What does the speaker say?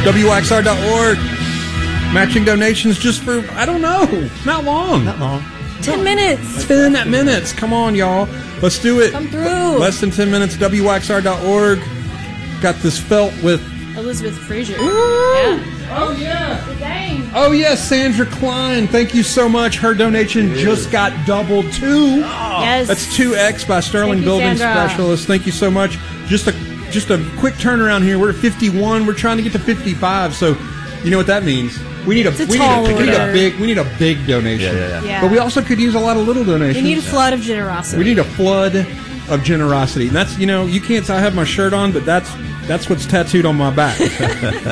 WYXR.org. Matching donations just for, I don't know, not long. 10 minutes. 10 minutes. Come on, y'all. Let's do it. Come through. Less than 10 minutes. WYXR.org. Got this felt with Elizabeth Fraser. Yeah. Oh, yeah. Dang. Oh, yes, Sandra Klein. Thank you so much. Her donation just got doubled, too. Yes. That's 2X by Sterling Thank you, Building Sandra. Specialist. Thank you so much. Just a quick turnaround here. We're at 51. We're trying to get to 55. So, you know what that means? We need a big donation. Yeah. But we also could use a lot of little donations. We need a flood of generosity. We need a flood of generosity. And that's, you can't say I have my shirt on, but that's what's tattooed on my back.